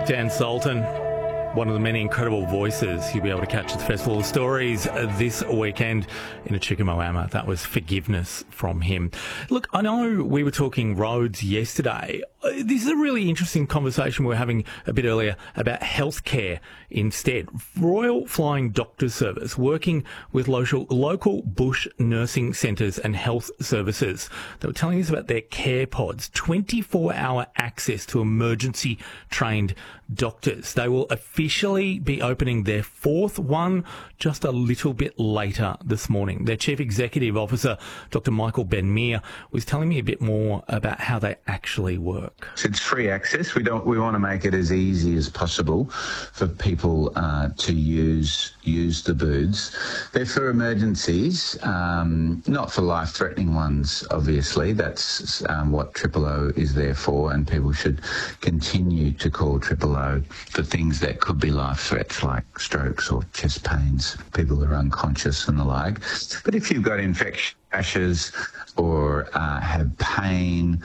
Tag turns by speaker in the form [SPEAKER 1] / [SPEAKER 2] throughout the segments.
[SPEAKER 1] Dan Sultan, one of the many incredible voices you'll be able to catch at the Festival of Stories this weekend in a Chickamoama. That was Forgiveness from him. Look, I know we were talking roads yesterday. This is a really interesting conversation we were having a bit earlier about healthcare instead. Royal Flying Doctor Service working with local bush nursing centres and health services. They were telling us about their care pods, 24-hour access to emergency trained doctors. They will officially be opening their fourth one just a little bit later this morning. Their Chief Executive Officer, Dr. Michael Ben-Meir, was telling me a bit more about how they actually work.
[SPEAKER 2] It's free access. We want to make it as easy as possible for people to use the booths. They're for emergencies, not for life-threatening ones, obviously. That's what Triple O is there for, and people should continue to call Triple O for things that could be life threats like strokes or chest pains, people who are unconscious and the like. But if you've got infection, rashes, or have pain,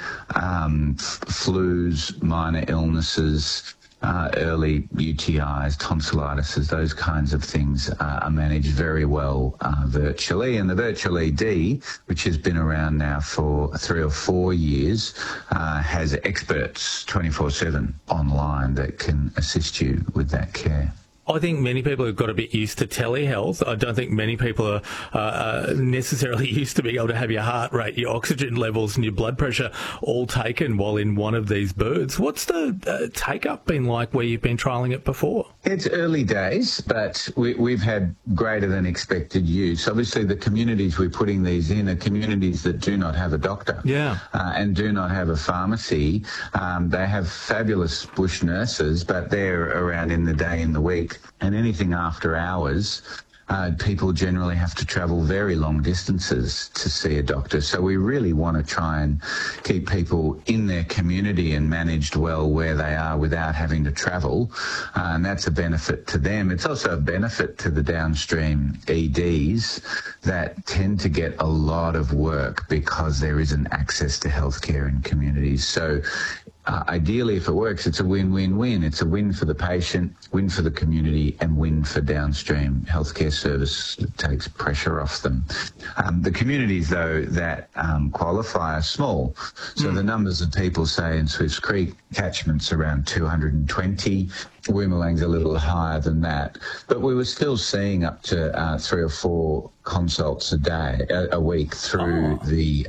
[SPEAKER 2] flus, minor illnesses, early UTIs, tonsillitis, those kinds of things are managed very well virtually. And the Virtual ED, which has been around now for 3 or 4 years, has experts 24/7 online that can assist you with that care.
[SPEAKER 1] I think many people have got a bit used to telehealth. I don't think many people are necessarily used to being able to have your heart rate, your oxygen levels and your blood pressure all taken while in one of these booths. What's the take-up been like where you've been trialling it before?
[SPEAKER 2] It's early days, but we've had greater than expected use. Obviously, the communities we're putting these in are communities that do not have a doctor and do not have a pharmacy. They have fabulous bush nurses, but they're around in the day, in the week. And anything after hours, people generally have to travel very long distances to see a doctor. So we really want to try and keep people in their community and managed well where they are without having to travel. And that's a benefit to them. It's also a benefit to the downstream EDs that tend to get a lot of work because there isn't access to healthcare in communities. So ideally, if it works, it's a win-win-win. It's a win for the patient, win for the community, and win for downstream healthcare service that takes pressure off them. The communities, though, that qualify are small. So the numbers of people, say, in Swifts Creek, catchment's around 220. Woomalang's a little higher than that. But we were still seeing up to 3 or 4 consults a week through the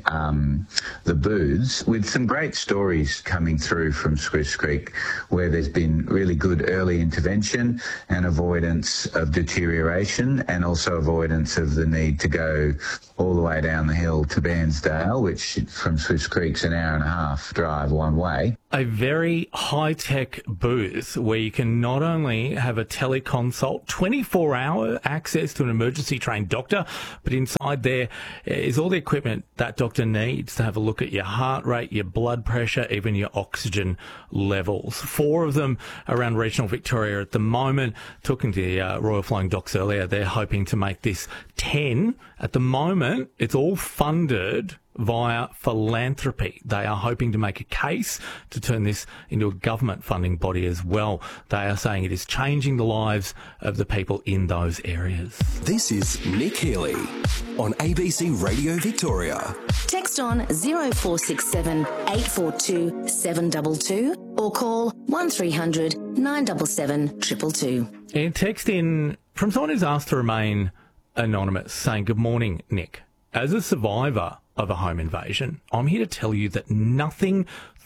[SPEAKER 2] booths, with some great stories coming through from Swifts Creek where there's been really good early intervention and avoidance of deterioration, and also avoidance of the need to go all the way down the hill to Bairnsdale, which from Swifts Creek's an hour and a half drive one way.
[SPEAKER 1] A very high-tech booth where you can not only have a teleconsult, 24-hour access to an emergency-trained doctor, but inside there is all the equipment that doctor needs to have a look at your heart rate, your blood pressure, even your oxygen levels. 4 of them around regional Victoria at the moment. Talking to the Royal Flying Docs earlier, they're hoping to make this 10. At the moment, it's all funded via philanthropy. They are hoping to make a case to turn this into a government funding body as well. They are saying it is changing the lives of the people in those areas.
[SPEAKER 3] This is Nick Healy on ABC Radio Victoria.
[SPEAKER 4] Text on 0467 842 722 or call 1300 977 222.
[SPEAKER 1] And text in from someone who's asked to remain anonymous, saying, "Good morning, Nick. As a survivor of a home invasion, I'm here to tell you that nothing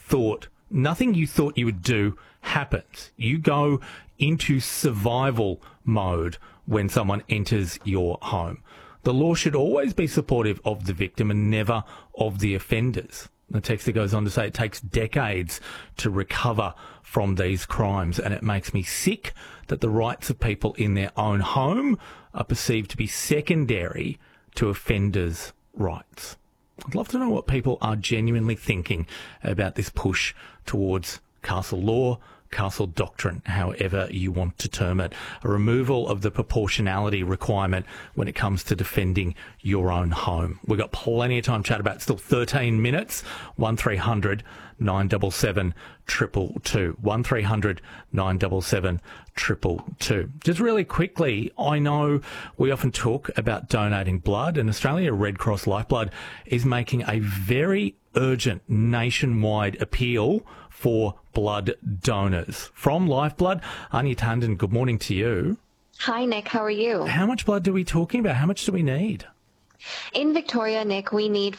[SPEAKER 1] you thought you would do happens. You go into survival mode when someone enters your home. The law should always be supportive of the victim and never of the offenders." The texter goes on to say it takes decades to recover from these crimes, and it makes me sick that the rights of people in their own home are perceived to be secondary to offenders' rights. I'd love to know what people are genuinely thinking about this push towards castle law, Castle Doctrine, however you want to term it. A removal of the proportionality requirement when it comes to defending your own home. We've got plenty of time to chat about it. Still 13 minutes. 1300 977 222. 1300 977 222. Just really quickly, I know we often talk about donating blood, and Australia Red Cross Lifeblood is making a very urgent nationwide appeal for blood donors. From Lifeblood, Anya Tandon, good morning to you.
[SPEAKER 5] Hi, Nick. How are you?
[SPEAKER 1] How much blood are we talking about? How much do we need?
[SPEAKER 5] In Victoria, Nick, we need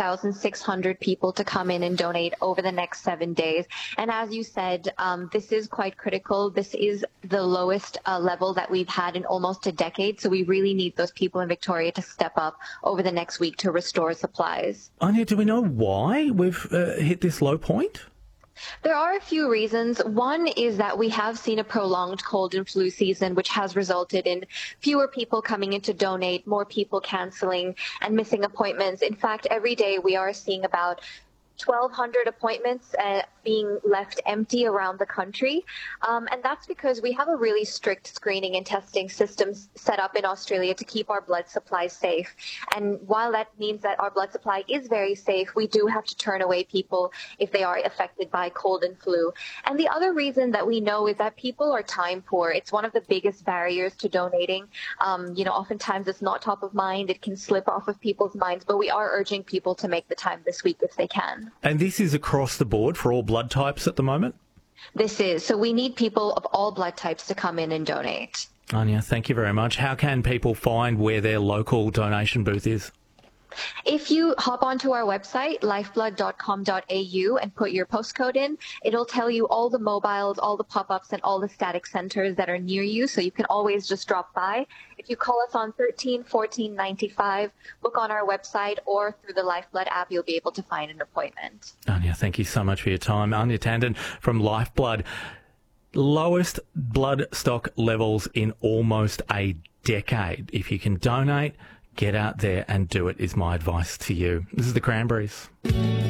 [SPEAKER 5] 5,600 people to come in and donate over the next 7 days. And as you said, this is quite critical. This is the lowest level that we've had in almost a decade. So we really need those people in Victoria to step up over the next week to restore supplies.
[SPEAKER 1] Anya, do we know why we've hit this low point?
[SPEAKER 5] There are a few reasons. One is that we have seen a prolonged cold and flu season, which has resulted in fewer people coming in to donate, more people canceling and missing appointments. In fact, every day we are seeing about 1,200 appointments being left empty around the country. And that's because we have a really strict screening and testing system set up in Australia to keep our blood supply safe. And while that means that our blood supply is very safe, we do have to turn away people if they are affected by cold and flu. And the other reason that we know is that people are time poor. It's one of the biggest barriers to donating. Oftentimes it's not top of mind. It can slip off of people's minds, but we are urging people to make the time this week if they can.
[SPEAKER 1] And this is across the board for all blood types at the moment?
[SPEAKER 5] This is. So we need people of all blood types to come in and donate.
[SPEAKER 1] Anya, thank you very much. How can people find where their local donation booth is?
[SPEAKER 5] If you hop onto our website, lifeblood.com.au, and put your postcode in, it'll tell you all the mobiles, all the pop-ups, and all the static centres that are near you, so you can always just drop by. If you call us on 13 14 95, look on our website or through the Lifeblood app, you'll be able to find an appointment.
[SPEAKER 1] Anya, thank you so much for your time. Anya Tandon from Lifeblood. Lowest blood stock levels in almost a decade. If you can donate, get out there and do it is my advice to you. This is the Cranberries.